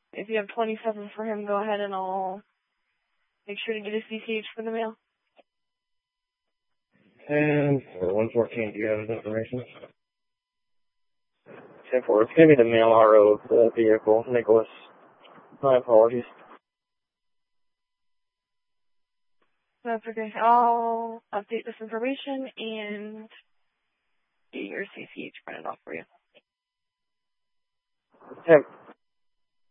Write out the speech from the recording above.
If you have 27 for him, go ahead and I'll make sure to get a CCH for the mail. And for 114, do you have his information? 10-4, it's going to be the mail RO of the vehicle, Nicholas. My apologies. That's okay. I'll update this information and get your CCH printed off for you. 10